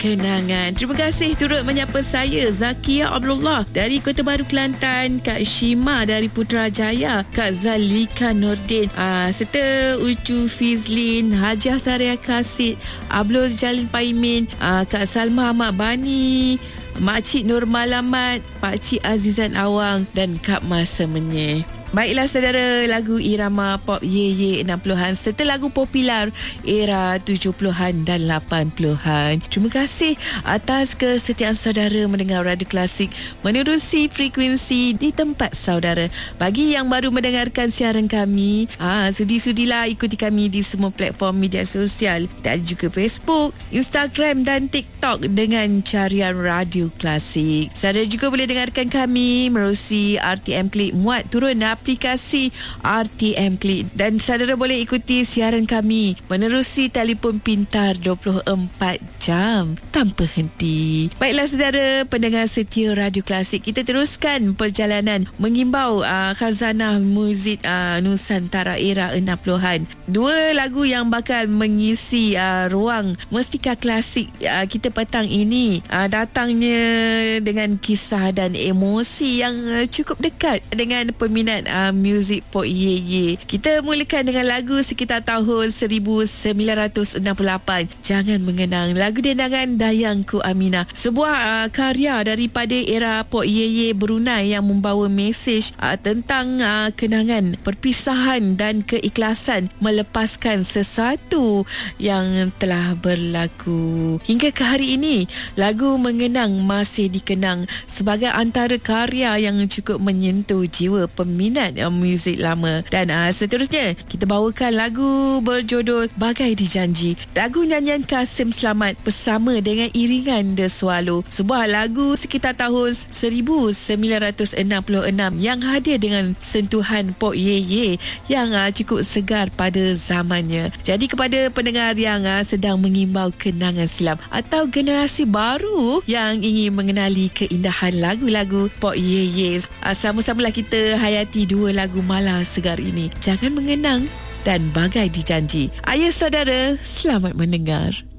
kenangan. Terima kasih turut menyapa saya, Zakia Abdullah dari Kota Baru Kelantan, Kak Shima dari Putrajaya, Kak Zalika Nordin, serta Ucu Fizlin, Hajah Saria Kasid, Abloz Jalin Paimin, Kak Salma Ahmad Bani, Makcik Nur Malamat, Pakcik Azizan Awang dan Kak Mas Semenyih. Baiklah saudara, lagu irama pop ye 60-an serta lagu popular era 70-an dan 80-an. Terima kasih atas kesetiaan saudara mendengar Radio Klasik menerusi frekuensi di tempat saudara. Bagi yang baru mendengarkan siaran kami, sudi-sudilah ikuti kami di semua platform media sosial dan juga Facebook, Instagram dan TikTok dengan carian Radio Klasik. Saudara juga boleh dengarkan kami menerusi RTM Klik muat turun aplikasi RTM Klik, dan saudara boleh ikuti siaran kami menerusi telefon pintar 24 jam tanpa henti. Baiklah saudara pendengar setia Radio Klasik, kita teruskan perjalanan mengimbau khazanah muzik Nusantara era 60-an. Dua lagu yang bakal mengisi ruang Mestika Klasik kita petang ini datangnya dengan kisah dan emosi yang cukup dekat dengan peminat muzik pop ye. Kita mulakan dengan lagu sekitar tahun 1968, Jangan Mengenang, lagu dendangan Dayangku Aminah, sebuah karya daripada era pop ye Brunei yang membawa mesej tentang kenangan, perpisahan dan keikhlasan melepaskan sesuatu yang telah berlaku. Hingga ke hari ini, lagu Mengenang masih dikenang sebagai antara karya yang cukup menyentuh jiwa peminat muzik lama. Dan seterusnya kita bawakan lagu berjudul Bagai Dijanji, lagu nyanyian Kasim Selamat bersama dengan iringan The Swallow, sebuah lagu sekitar tahun 1966 yang hadir dengan sentuhan pop ye yang cukup segar pada zamannya. Jadi kepada pendengar yang sedang mengimbau kenangan silam atau generasi baru yang ingin mengenali keindahan lagu-lagu pop ye, sama-samalah kita hayati dua lagu mala segar ini, Jangan Mengenang dan Bagai Dijanji. Ayah saudara, selamat mendengar.